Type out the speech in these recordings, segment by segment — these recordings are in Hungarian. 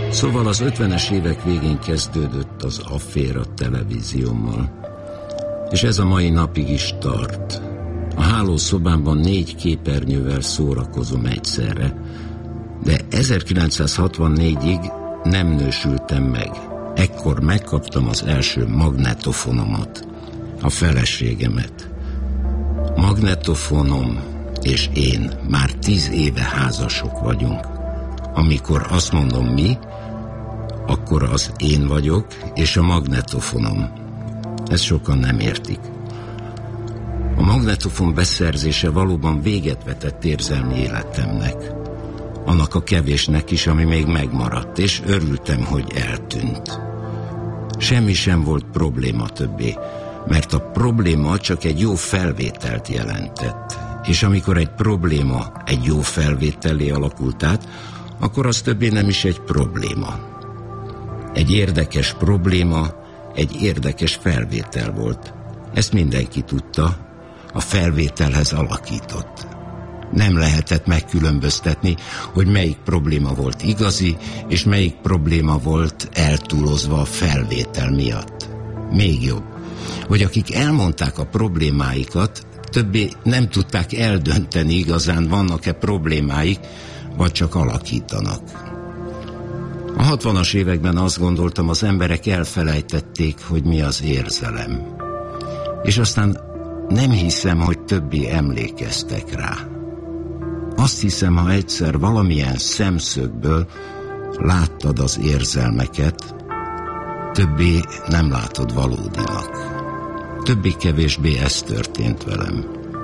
Szóval az 50-es évek végén kezdődött az afféra televíziómmal, és ez a mai napig is tart. A hálószobámban 4 képernyővel szórakozom egyszerre, de 1964-ig nem nősültem meg. Ekkor megkaptam az első magnetofonomat, a feleségemet. Magnetofonom és én már 10 éve házasok vagyunk. Amikor azt mondom mi, akkor az én vagyok és a magnetofonom. Ezt sokan nem értik. A magnetofon beszerzése valóban véget vetett érzelmi életemnek. Annak a kevésnek is, ami még megmaradt, és örültem, hogy eltűnt. Semmi sem volt probléma többé, mert a probléma csak egy jó felvételt jelentett. És amikor egy probléma egy jó felvétellé alakult át, akkor az többé nem is egy probléma. Egy érdekes probléma egy érdekes felvétel volt. Ezt mindenki tudta, a felvételhez alakított. Nem lehetett megkülönböztetni, hogy melyik probléma volt igazi, és melyik probléma volt eltúlozva a felvétel miatt. Még jobb, hogy akik elmondták a problémáikat, többé nem tudták eldönteni igazán, vannak-e problémáik, vagy csak alakítanak. A 60-as években azt gondoltam, az emberek elfelejtették, hogy mi az érzelem. És aztán nem hiszem, hogy többé emlékeztek rá. Azt hiszem, ha egyszer valamilyen szemszögből láttad az érzelmeket, többé nem látod valódinak. Többé-kevésbé ez történt velem.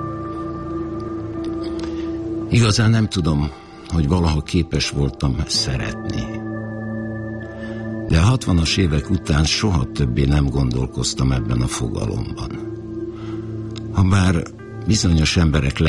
Igazán nem tudom, hogy valaha képes voltam szeretni. De a 60-as évek után soha többé nem gondolkoztam ebben a fogalomban. Habár bizonyos emberek